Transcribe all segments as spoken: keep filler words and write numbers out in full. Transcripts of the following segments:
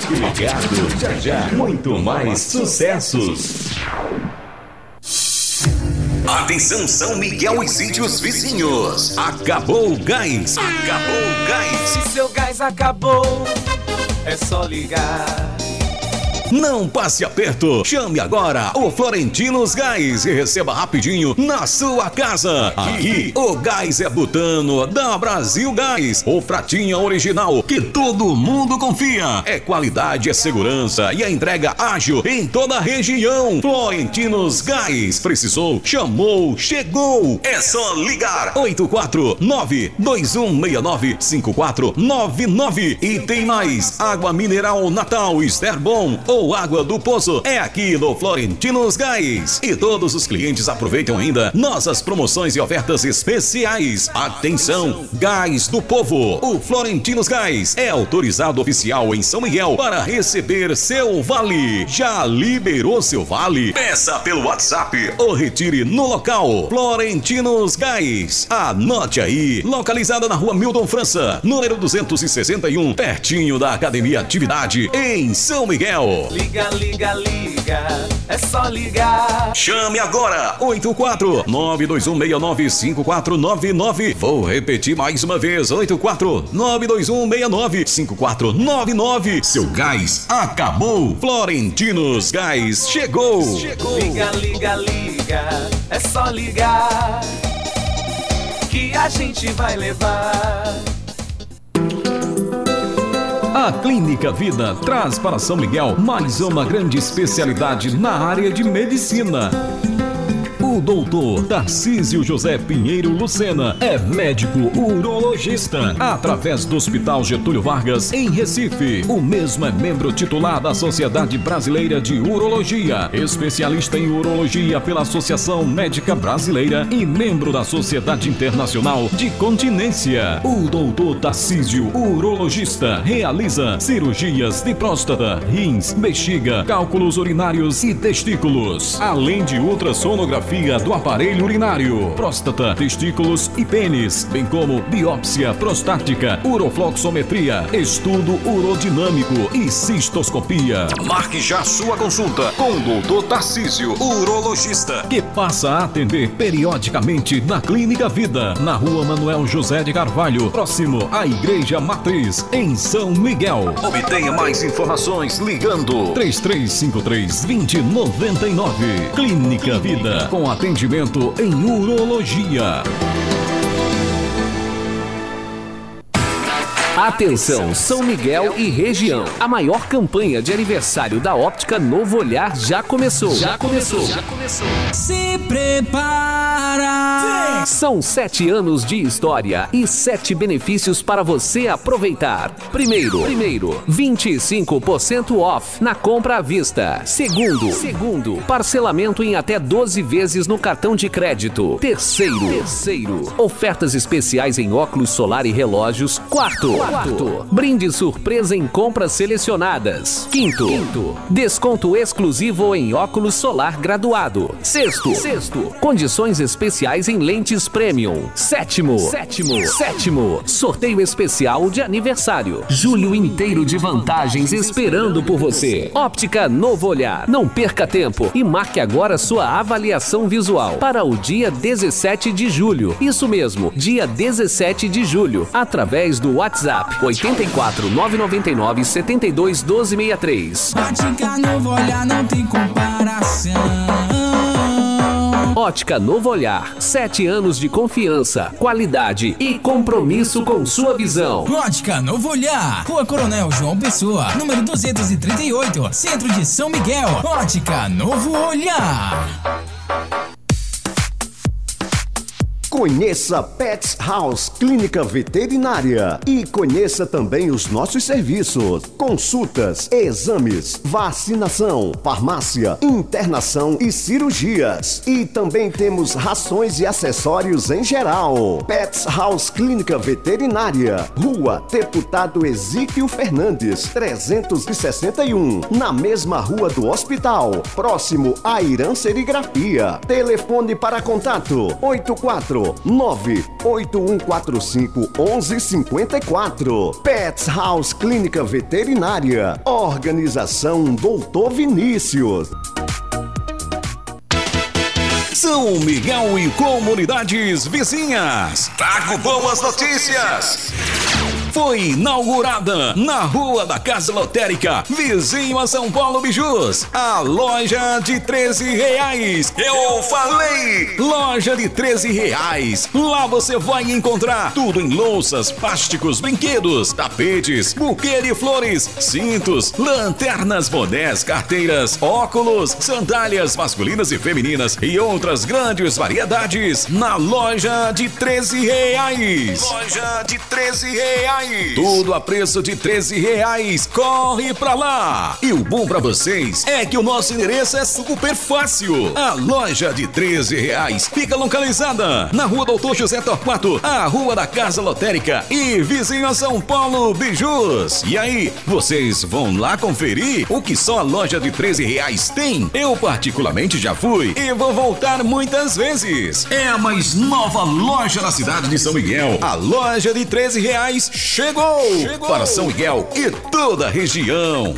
Fique ligado, já já, muito mais sucessos. Atenção São Miguel e sítios vizinhos. Acabou o gás. Acabou o gás. Se seu gás acabou, é só ligar. Não passe aperto, chame agora o Florentinos Gás e receba rapidinho na sua casa. Aqui, o gás é butano da Brasil Gás, o pratinha original que todo mundo confia. É qualidade, é segurança e a entrega ágil em toda a região. Florentinos Gás, precisou, chamou, chegou. É só ligar oito quatro nove, dois um seis nove, cinco quatro nove nove. E tem mais, água mineral Natal Esterbom ou água do poço é aqui no Florentinos Gás. E todos os clientes aproveitam ainda nossas promoções e ofertas especiais. Atenção, Gás do Povo. O Florentinos Gás é autorizado oficial em São Miguel para receber seu vale. Já liberou seu vale? Peça pelo WhatsApp ou retire no local. Florentinos Gás. Anote aí, localizada na rua Milton França, número duzentos e sessenta e um, pertinho da Academia Atividade, em São Miguel. Liga, liga, liga, é só ligar. Chame agora, oito quatro nove dois um seis nove cinco quatro nove nove. Vou repetir mais uma vez, oito quatro nove dois um seis nove cinco quatro nove nove. Seu gás acabou. Florentinos Gás chegou. chegou. Liga, liga, liga, é só ligar que a gente vai levar. A Clínica Vida traz para São Miguel mais uma grande especialidade na área de medicina. O doutor Tarcísio José Pinheiro Lucena é médico urologista, através do Hospital Getúlio Vargas, em Recife. O mesmo é membro titular da Sociedade Brasileira de Urologia, especialista em urologia pela Associação Médica Brasileira e membro da Sociedade Internacional de Continência. O doutor Tarcísio, urologista, realiza cirurgias de próstata, rins, bexiga, cálculos urinários e testículos, além de ultrassonografia do aparelho urinário, próstata, testículos e pênis, bem como biópsia prostática, urofloxometria, estudo urodinâmico e cistoscopia. Marque já sua consulta com o doutor Tarcísio, urologista, que passa a atender periodicamente na Clínica Vida, na rua Manuel José de Carvalho, próximo à Igreja Matriz, em São Miguel. Obtenha mais informações ligando três três cinco três, dois zero nove nove. Clínica Vida, com atendimento em urologia. Atenção, São Miguel e região. A maior campanha de aniversário da Óptica Novo Olhar já começou. Já começou. Já começou. Se prepara! São sete anos de história e sete benefícios para você aproveitar. Primeiro, primeiro, vinte e cinco por cento off na compra à vista. Segundo, segundo, parcelamento em até doze vezes no cartão de crédito. Terceiro, terceiro, ofertas especiais em óculos solar e relógios. Quarto, Quarto, brinde surpresa em compras selecionadas. Quinto, Quinto, desconto exclusivo em óculos solar graduado. Sexto, Sexto, condições especiais em lentes premium. Sétimo, Sétimo, Sétimo, sorteio especial de aniversário. Julho inteiro de vantagens esperando por você. Óptica Novo Olhar. Não perca tempo e marque agora sua avaliação visual para o dia dezessete de julho. Isso mesmo, dia dezessete de julho, através do WhatsApp oito quatro nove nove nove sete dois um dois seis três. Ótica Novo Olhar, não tem comparação. Ótica Novo Olhar, sete anos de confiança, qualidade e compromisso com sua visão. Ótica Novo Olhar, Rua Coronel João Pessoa, número duzentos e trinta e oito, Centro de São Miguel. Ótica Novo Olhar. Conheça Pets House Clínica Veterinária e conheça também os nossos serviços: consultas, exames, vacinação, farmácia, internação e cirurgias. E também temos rações e acessórios em geral. Pets House Clínica Veterinária, Rua Deputado Exíquio Fernandes, trezentos e sessenta e um, na mesma rua do hospital, próximo à Irã Serigrafia. Telefone para contato oito quatro quatro, nove oito um quatro cinco, um um cinco quatro. Pets House Clínica Veterinária. Organização doutor Vinícius. São Miguel e comunidades vizinhas. Trago boas notícias. Foi inaugurada na Rua da Casa Lotérica, vizinho a São Paulo Bijus, a loja de treze reais. Eu falei! Loja de treze reais. Lá você vai encontrar tudo em louças, plásticos, brinquedos, tapetes, buquê de flores, cintos, lanternas, bonés, carteiras, óculos, sandálias masculinas e femininas e outras grandes variedades na loja de treze reais. Loja de treze reais. Tudo a preço de treze reais. Corre pra lá! E o bom pra vocês é que o nosso endereço é super fácil. A loja de treze reais fica localizada na Rua Doutor José Torquato, a Rua da Casa Lotérica e vizinho a São Paulo Bijus. E aí, vocês vão lá conferir o que só a loja de treze reais tem? Eu particularmente já fui e vou voltar muitas vezes. É a mais nova loja na cidade de São Miguel. A loja de treze reais chegou, chegou para São Miguel e toda a região.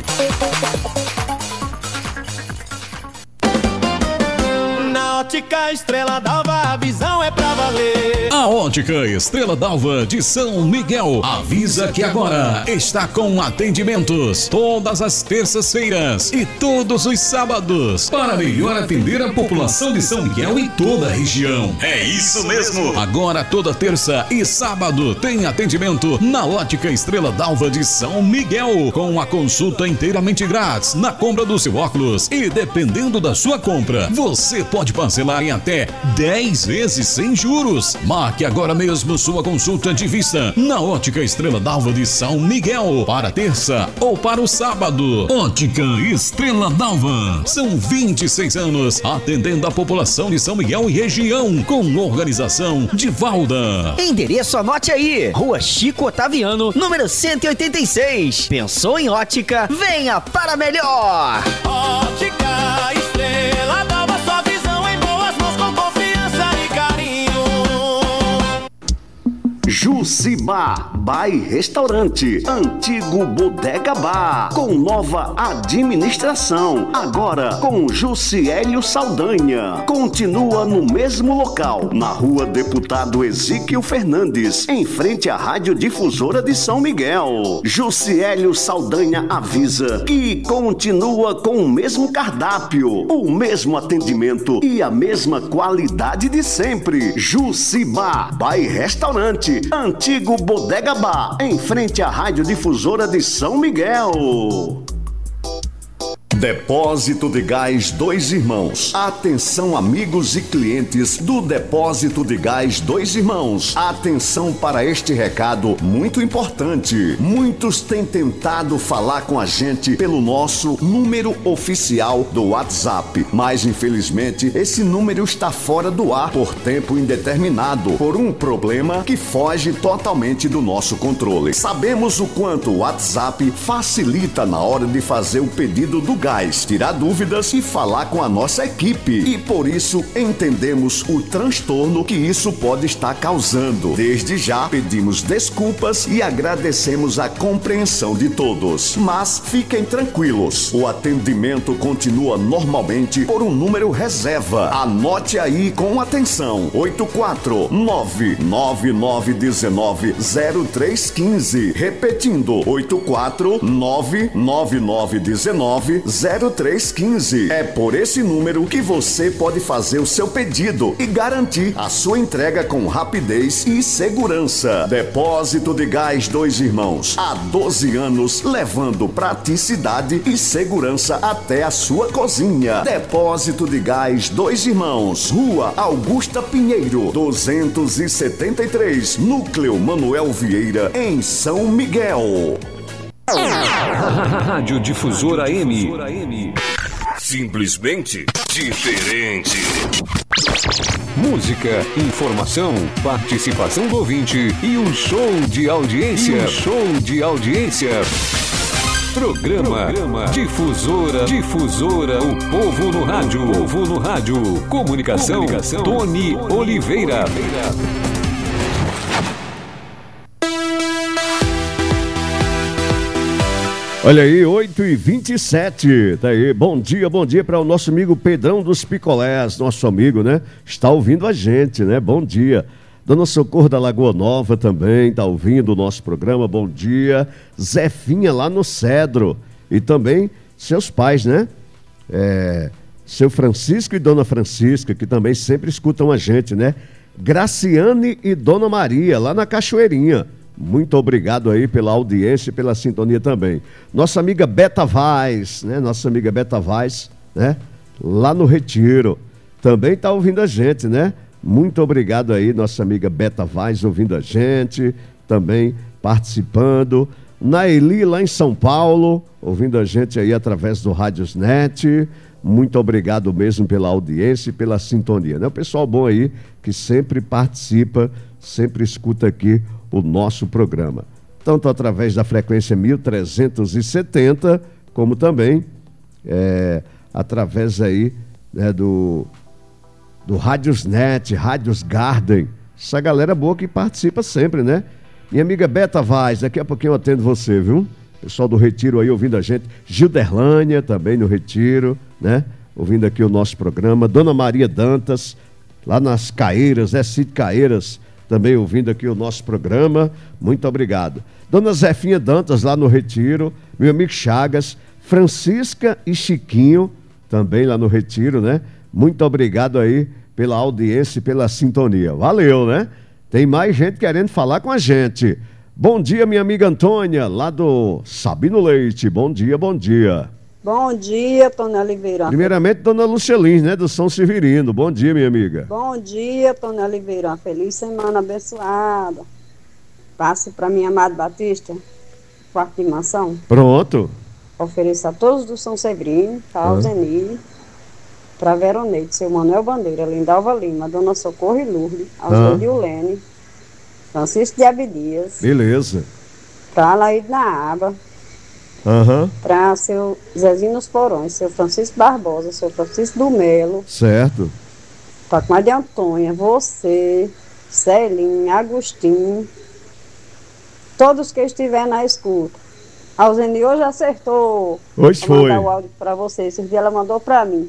Na Ótica Estrela d'Alva, a visão é pra valer. A Ótica Estrela d'Alva de São Miguel avisa que agora está com atendimentos todas as terças-feiras e todos os sábados para melhor atender a população de São Miguel e toda a região. É isso mesmo! Agora toda terça e sábado tem atendimento na Ótica Estrela d'Alva de São Miguel, com a consulta inteiramente grátis na compra do seu óculos e dependendo da sua compra, você pode parcelar em até dez vezes sem juros. Marque agora mesmo sua consulta de vista na Ótica Estrela d'Alva de São Miguel para terça ou para o sábado. Ótica Estrela d'Alva. São vinte e seis anos atendendo a população de São Miguel e região com organização de Valda. Endereço anote aí. Rua Chico Otaviano, número cento e oitenta e seis. Pensou em ótica? Venha para melhor. Ótica Estrela d'Alva, sua visão em boas mãos com confiança e carinho. Jucibá Bar e Restaurante, antigo Bodega Bar, com nova administração, agora com Juciélio Saldanha. Continua no mesmo local, na Rua Deputado Ezequiel Fernandes, em frente à Rádio Difusora de São Miguel. Juciélio Saldanha avisa que continua com o mesmo cardápio, o mesmo atendimento e a mesma qualidade de sempre. Jucibá Bar e Restaurante, antigo Bodega Bar, em frente à Rádio Difusora de São Miguel. Depósito de Gás Dois Irmãos. Atenção, amigos e clientes do Depósito de Gás Dois Irmãos. Atenção para este recado muito importante. Muitos têm tentado falar com a gente pelo nosso número oficial do WhatsApp, mas infelizmente esse número está fora do ar por tempo indeterminado, por um problema que foge totalmente do nosso controle. Sabemos o quanto o WhatsApp facilita na hora de fazer o pedido do gás, tirar dúvidas e falar com a nossa equipe. E por isso entendemos o transtorno que isso pode estar causando. Desde já pedimos desculpas e agradecemos a compreensão de todos. Mas fiquem tranquilos, o atendimento continua normalmente por um número reserva. Anote aí com atenção: oito quatro nove nove nove um nove zero três um cinco. Repetindo: oito quatro nove nove nove um nove zero três um cinco. É por esse número que você pode fazer o seu pedido e garantir a sua entrega com rapidez e segurança. Depósito de Gás Dois Irmãos, há doze anos levando praticidade e segurança até a sua cozinha. Depósito de Gás Dois Irmãos, Rua Augusta Pinheiro, duzentos e setenta e três, Núcleo Manuel Vieira, em São Miguel. Rádio Difusora M. Simplesmente diferente. Música, informação, participação do ouvinte e um show de audiência. E um show de audiência. Programa, Programa Difusora, Difusora, o povo no rádio, o povo no rádio. Comunicação, Comunicação Tony Oliveira. Olha aí, oito e vinte e sete, tá aí, bom dia, bom dia para o nosso amigo Pedrão dos Picolés, nosso amigo, né, está ouvindo a gente, né, bom dia. Dona Socorro da Lagoa Nova também está ouvindo o nosso programa, bom dia. Zefinha lá no Cedro e também seus pais, né, é, seu Francisco e Dona Francisca, que também sempre escutam a gente, né, Graciane e Dona Maria lá na Cachoeirinha. Muito obrigado aí pela audiência e pela sintonia também. Nossa amiga Beta Vaz, né? Nossa amiga Beta Vaz, né? Lá no Retiro. Também está ouvindo a gente, né? Muito obrigado aí, nossa amiga Beta Vaz ouvindo a gente, também participando. Naeli lá em São Paulo, ouvindo a gente aí através do Rádiosnet. Muito obrigado mesmo pela audiência e pela sintonia, né? O pessoal bom aí que sempre participa, sempre escuta aqui o nosso programa, tanto através da frequência mil trezentos e setenta, como também é, através aí, né, do, do Rádiosnet, Rádios Garden, essa galera boa que participa sempre, né? Minha amiga Beta Vaz, daqui a pouquinho eu atendo você, viu? Pessoal do Retiro aí ouvindo a gente, Gilderlânia também no Retiro, né? Ouvindo aqui o nosso programa, Dona Maria Dantas, lá nas Caeiras, é Cid Caeiras, também ouvindo aqui o nosso programa, muito obrigado. Dona Zefinha Dantas, lá no Retiro, meu amigo Chagas, Francisca e Chiquinho, também lá no Retiro, né? Muito obrigado aí pela audiência e pela sintonia. Valeu, né? Tem mais gente querendo falar com a gente. Bom dia, minha amiga Antônia, lá do Sabino Leite. Bom dia, bom dia. Bom dia, Tony Oliveira. Primeiramente, Dona Lucelins, né, do São Severino. Bom dia, minha amiga. Bom dia, Tony Oliveira. Uma feliz semana abençoada. Passe para minha amada Batista, quarto de mansão. Pronto. Ofereço a todos do São Severino, para ah. Alzenir, para Veroneide, seu Manuel Bandeira, Lindalva Lima, Dona Socorro e Lourdes, Alzenir ah. Lene, Francisco de Abdias. Beleza. Para Alaide na Aba. Uhum. Para seu Zezinho nos Porões, seu Francisco Barbosa, seu Francisco do Melo. Certo. Para a de Antônia, você, Celinho, Agostinho, todos que estiverem na escuta. A Alzeni hoje acertou. Hoje foi. Vou mandar o áudio para você. Esses dias ela mandou para mim.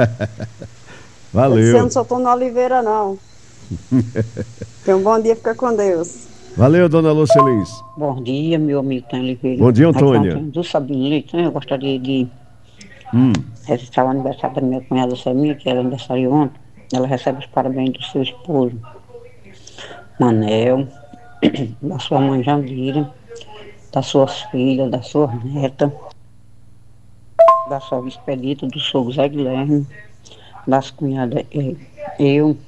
Valeu. Eu, disse, eu não sou Tony Oliveira, não. Tenha um bom dia, fica com Deus. Valeu, Dona Lucelins. Bom dia, meu amigo Tony Oliveira. Bom dia, Antônia. Do Sabino Leite, eu gostaria de hum. registrar o aniversário da minha cunhada Selminha, que era aniversário ontem. Ela recebe os parabéns do seu esposo, Manel, da sua mãe Jandira, das suas filhas, da sua neta, da sua expedita, do sogro Zé Guilherme, das cunhadas eu,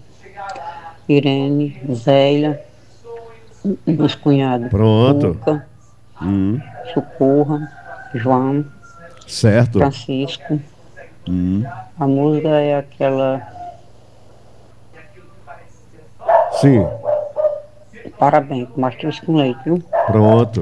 Irene, Zélia, dos cunhados Pronto. Luca, hum. Socorro, João, certo. Francisco. Hum. A música é aquela. Sim. Parabéns, Mastruz com Leite, viu? Pronto.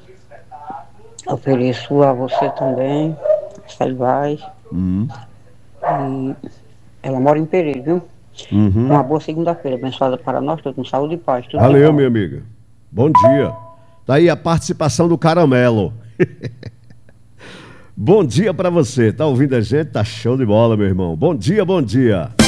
Ofereço a você também, Selvaz. Hum. E ela mora em Pereira, viu? Uhum. Uma boa segunda-feira, abençoada para nós, todos com saúde e paz. Tudo Valeu, minha amiga. Bom dia. Daí a participação do Caramelo. Bom dia para você. Tá ouvindo a gente? Tá show de bola, meu irmão. Bom dia, bom dia.